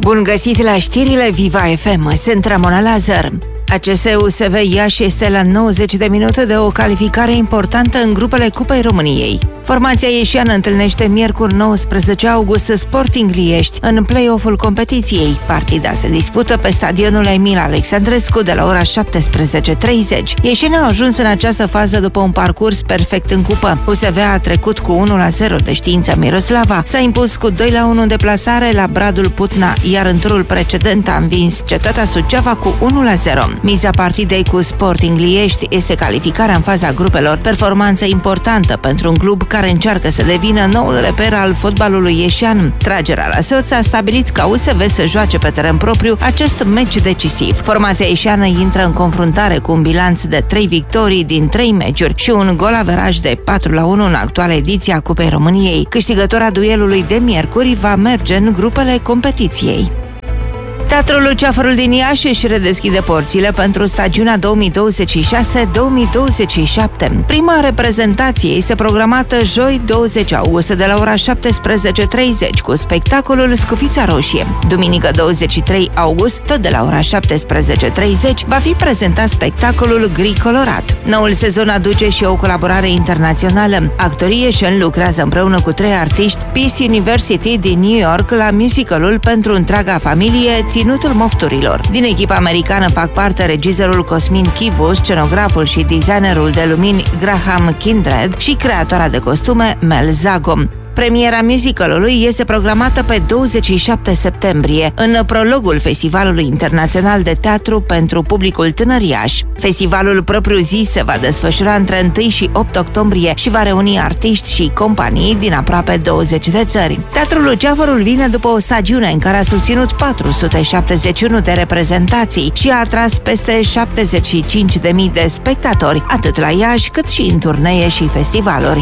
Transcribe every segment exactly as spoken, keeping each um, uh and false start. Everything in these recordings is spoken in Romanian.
Bun găsit la știrile Viva F M, sunt Ramona Lazar. A C S U S V Iași este la nouăzeci de minute de o calificare importantă în grupele Cupei României. Formația ieșeană întâlnește miercuri nouăsprezece august Sporting Liești în play-off-ul competiției. Partida se dispută pe stadionul Emil Alexandrescu de la ora șaptesprezece treizeci. Ieșenii au ajuns în această fază după un parcurs perfect în cupă. U S V a trecut cu unu la zero de Știința Miroslava, s-a impus cu doi la unu în deplasare la Bradul Putna, iar în turul precedent a învins Cetatea Suceava cu unu la zero. Miza partidei cu Sporting Liești este calificarea în faza grupelor, performanță importantă pentru un club care încearcă să devină noul reper al fotbalului ieșean. Tragerea la soț a stabilit ca U S V să joace pe teren propriu acest meci decisiv. Formația ieșeană intră în confruntare cu un bilanț de trei victorii din trei meciuri și un gol averaj de patru la unu în actuala ediție a Cupei României. Câștigătora duelului de miercuri va merge în grupele competiției. Teatrul Luceafărul din Iași își redeschide porțile pentru stagiunea două mii douăzeci și șase două mii douăzeci și șapte. Prima reprezentație este programată joi douăzeci august de la ora șaptesprezece treizeci cu spectacolul Scufița Roșie. Duminică douăzeci și trei august, tot de la ora șaptesprezece treizeci, va fi prezentat spectacolul Gri Colorat. Noul sezon aduce și o colaborare internațională. Actorii ieșeni lucrează împreună cu trei artiști Peace University din New York la musicalul pentru întreaga familie Ținutul Mofturilor. Din echipa americană fac parte regizorul Cosmin Chivu, scenograful și designerul de lumini Graham Kindred și creatoarea de costume Mel Zago. Premiera musicalului este programată pe douăzeci și șapte septembrie, în prologul Festivalului Internațional de Teatru pentru publicul tânăriaș. Festivalul propriu-zis se va desfășura între unu și opt octombrie și va reuni artiști și companii din aproape douăzeci de țări. Teatrul Luceafărul vine după o stagiune în care a susținut patru sute șaptezeci și unu de reprezentații și a atras peste șaptezeci și cinci de mii de spectatori, atât la Iași cât și în turnee și festivaluri.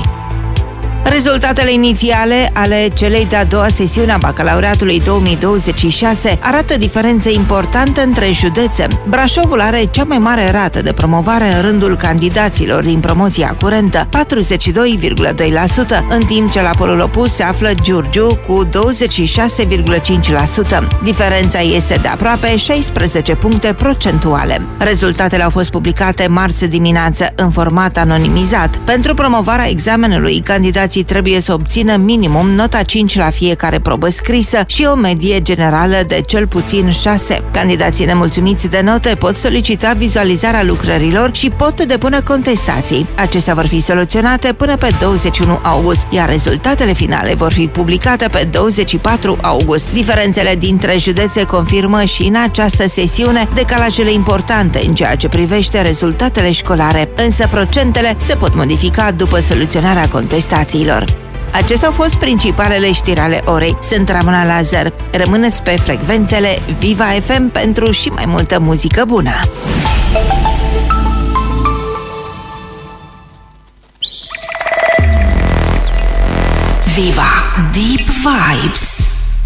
Rezultatele inițiale ale celei de-a doua sesiuni a bacalaureatului două mii douăzeci și șase arată diferențe importante între județe. Brașovul are cea mai mare rată de promovare în rândul candidaților din promoția curentă, patruzeci și doi virgulă doi la sută, în timp ce la polul opus se află Giurgiu cu douăzeci și șase virgulă cinci la sută. Diferența este de aproape șaisprezece puncte procentuale. Rezultatele au fost publicate marți dimineață în format anonimizat. Pentru promovarea examenului, candidații trebuie să obțină minimum nota cinci la fiecare probă scrisă și o medie generală de cel puțin șase. Candidații nemulțumiți de note pot solicita vizualizarea lucrărilor și pot depune contestații. Acestea vor fi soluționate până pe douăzeci și unu august, iar rezultatele finale vor fi publicate pe douăzeci și patru august. Diferențele dintre județe confirmă și în această sesiune decalajele importante în ceea ce privește rezultatele școlare, însă procentele se pot modifica după soluționarea contestației. Acestea au fost principalele știri ale orei. Sunt Ramona Lazar. Rămâneți pe frecvențele Viva F M pentru și mai multă muzică bună. Viva Deep Vibes.